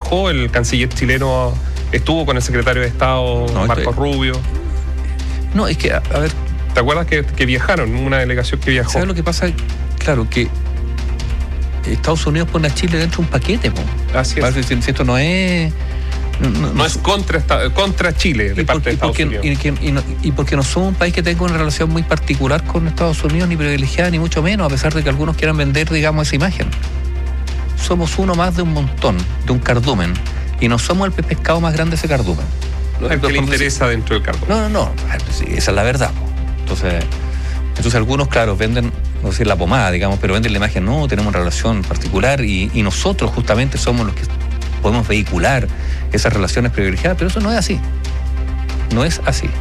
viajó, el canciller chileno estuvo con el secretario de Estado, Marco Rubio. No, es que, a ver... ¿Te acuerdas que viajaron, una delegación que viajó? ¿Sabes lo que pasa? Claro, que Estados Unidos pone a Chile dentro de un paquete, po. Así es. Si esto no es... No es contra Chile de parte de Estados Unidos. Y porque no somos un país que tenga una relación muy particular con Estados Unidos, ni privilegiada, ni mucho menos, a pesar de que algunos quieran vender, digamos, esa imagen. Somos uno más de un montón, de un cardumen, y no somos el pescado más grande de ese cardumen. El que le interesa dentro del cardumen. No, sí, esa es la verdad. Entonces algunos, claro, venden, no sé, la pomada, digamos, pero venden la imagen, no, tenemos una relación particular y nosotros justamente somos los que podemos vehicular esas relaciones privilegiadas, pero eso no es así. No es así.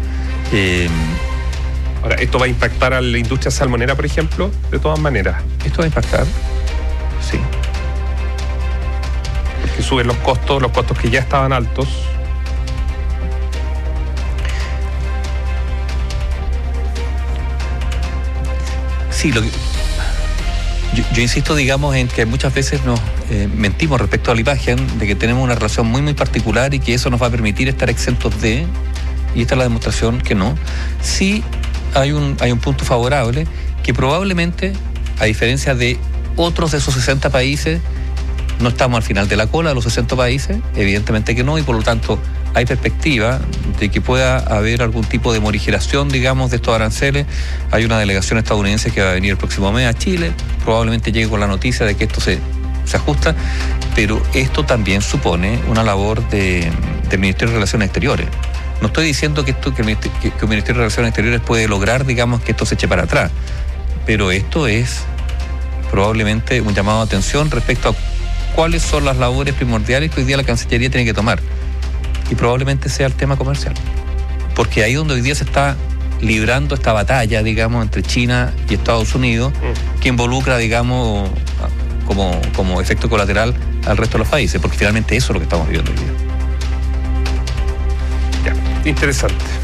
Ahora, ¿esto va a impactar a la industria salmonera, por ejemplo? De todas maneras. ¿Esto va a impactar? Sí. Porque suben los costos que ya estaban altos. Sí, yo insisto, digamos, en que muchas veces nos mentimos respecto a la imagen de que tenemos una relación muy, muy particular y que eso nos va a permitir estar exentos de, y esta es la demostración que no. Sí hay un punto favorable, que probablemente, a diferencia de otros de esos 60 países, no estamos al final de la cola de los 60 países, evidentemente que no, y por lo tanto hay perspectiva de que pueda haber algún tipo de morigeración, digamos, de estos aranceles. Hay una delegación estadounidense que va a venir el próximo mes a Chile, probablemente llegue con la noticia de que esto se ajusta, pero esto también supone una labor del Ministerio de Relaciones Exteriores. No estoy diciendo que el Ministerio de Relaciones Exteriores puede lograr, digamos, que esto se eche para atrás, pero esto es probablemente un llamado de atención respecto a cuáles son las labores primordiales que hoy día la Cancillería tiene que tomar. Y probablemente sea el tema comercial. Porque ahí donde hoy día se está librando esta batalla, digamos, entre China y Estados Unidos, que involucra, digamos, como efecto colateral al resto de los países, porque finalmente eso es lo que estamos viviendo hoy día. Ya, interesante.